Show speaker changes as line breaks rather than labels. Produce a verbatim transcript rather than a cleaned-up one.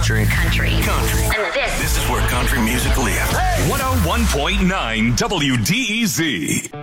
Country.
Country.
Country.
And this.
This is where country music lives.
one oh one point nine W D E Z.